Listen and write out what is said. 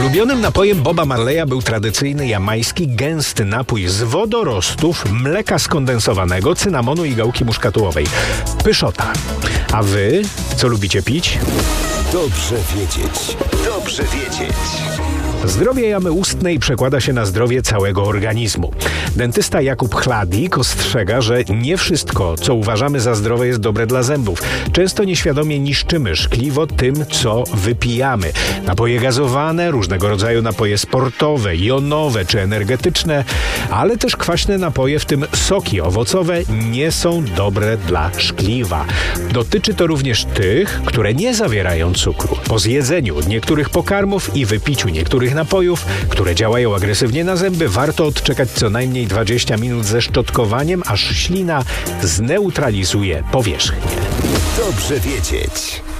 Ulubionym napojem Boba Marleya był tradycyjny jamański gęsty napój z wodorostów, mleka skondensowanego, cynamonu i gałki muszkatułowej. Pyszota. A wy co lubicie pić? Dobrze wiedzieć. Dobrze wiedzieć. Zdrowie jamy ustnej przekłada się na zdrowie całego organizmu. Dentysta Jakub Chladik ostrzega, że nie wszystko, co uważamy za zdrowe, jest dobre dla zębów. Często nieświadomie niszczymy szkliwo tym, co wypijamy. Napoje gazowane, różnego rodzaju napoje sportowe, jonowe czy energetyczne, ale też kwaśne napoje, w tym soki owocowe, nie są dobre dla szkliwa. Dotyczy to również tych, które nie zawierają cukru. Po zjedzeniu niektórych pokarmów i wypiciu niektórych napojów, które działają agresywnie na zęby, warto odczekać co najmniej 20 minut ze szczotkowaniem, aż ślina zneutralizuje powierzchnię. Dobrze wiedzieć.